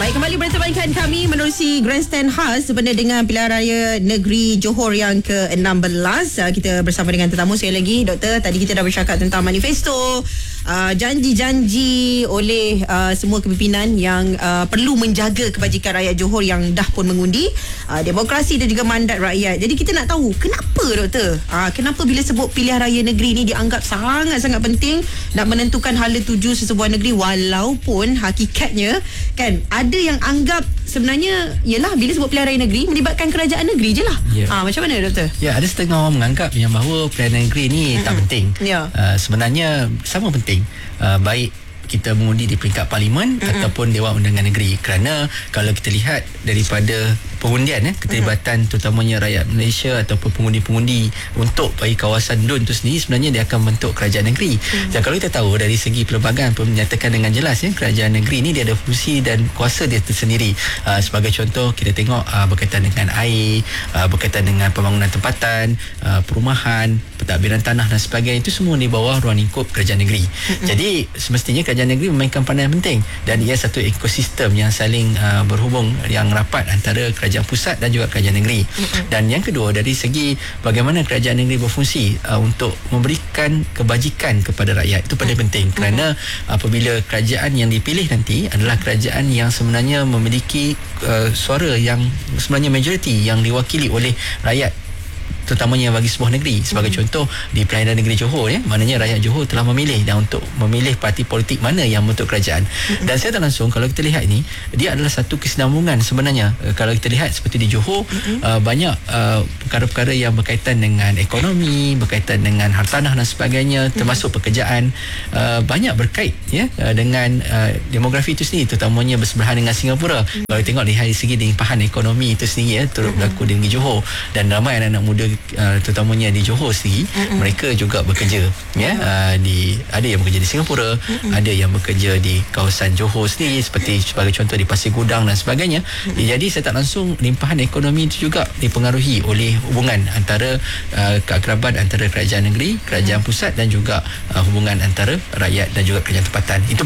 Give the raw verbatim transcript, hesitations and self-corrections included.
Baik, kembali bertemankan kami menerusi Grandstand khas sebenarnya dengan pilihan raya negeri Johor yang ke enam belas. Kita bersama dengan tetamu sekali lagi, Doktor. Tadi kita dah bercakap tentang manifesto, uh, janji-janji oleh uh, semua kepimpinan yang uh, perlu menjaga kebajikan rakyat Johor yang dah pun mengundi, uh, demokrasi dan juga mandat rakyat. Jadi kita nak tahu kenapa, Doktor? Uh, kenapa bila sebut pilihan raya negeri ni dianggap sangat-sangat penting nak menentukan hala tuju sesebuah negeri, walaupun hakikatnya kan ada yang anggap sebenarnya ialah bila sebut pilihan raya negeri melibatkan kerajaan negeri je lah. Yeah. Ha, macam mana, Doktor? Ya, ada setengah orang menganggap yang bahawa pilihan negeri ni mm-hmm. tak penting. Yeah. Uh, sebenarnya sama penting. Uh, baik kita mengundi di peringkat parlimen mm-hmm. ataupun Dewan Undangan Negeri, kerana kalau kita lihat daripada pengundian eh, keterlibatan mm-hmm. terutamanya rakyat Malaysia ataupun pengundi-pengundi untuk bagi kawasan D U N itu sendiri, sebenarnya dia akan bentuk kerajaan negeri. Mm-hmm. Dan kalau kita tahu dari segi perlembagaan pun menyatakan dengan jelas ya, kerajaan negeri ni dia ada fungsi dan kuasa dia tersendiri. Uh, sebagai contoh kita tengok uh, berkaitan dengan air, uh, berkaitan dengan pembangunan tempatan, uh, perumahan, pentadbiran tanah dan sebagainya, itu semua di bawah ruang lingkup kerajaan negeri. Mm-hmm. Jadi semestinya kerajaan negeri memainkan peranan yang penting, dan ia satu ekosistem yang saling uh, berhubung yang rapat antara kerajaan pusat dan juga kerajaan negeri. Mm-hmm. Dan yang kedua, dari segi bagaimana kerajaan negeri berfungsi uh, untuk memberikan kebajikan kepada rakyat, itu paling penting. Mm-hmm. Kerana apabila kerajaan yang dipilih nanti adalah kerajaan yang sebenarnya memiliki uh, suara yang sebenarnya majoriti yang diwakili oleh rakyat, terutamanya bagi sebuah negeri. Sebagai mm-hmm. contoh di pilihan negeri Johor ya, maknanya rakyat Johor telah memilih dan untuk memilih parti politik mana yang membentuk kerajaan. Mm-hmm. Dan secara langsung kalau kita lihat ini, dia adalah satu kesinambungan sebenarnya. Uh, kalau kita lihat seperti di Johor, mm-hmm. uh, banyak uh, perkara-perkara yang berkaitan dengan ekonomi, berkaitan dengan hartanah dan sebagainya, mm-hmm. termasuk pekerjaan, uh, banyak berkait ya uh, dengan uh, demografi itu sendiri, terutamanya bersebelahan dengan Singapura. Mm-hmm. Kalau tengok dari segi limpahan ekonomi itu sendiri ya, turut mm-hmm. berlaku di negeri Johor, dan ramai anak-anak muda Uh, terutamanya di Johor sendiri, mm-hmm. mereka juga bekerja ya, uh, di ada yang bekerja di Singapura, mm-hmm. ada yang bekerja di kawasan Johor sendiri, seperti sebagai contoh di Pasir Gudang dan sebagainya. Mm-hmm. Jadi secara langsung limpahan ekonomi itu juga dipengaruhi oleh hubungan antara uh, keakraban antara kerajaan negeri, kerajaan mm-hmm. pusat dan juga uh, hubungan antara rakyat dan juga kerajaan tempatan. Itu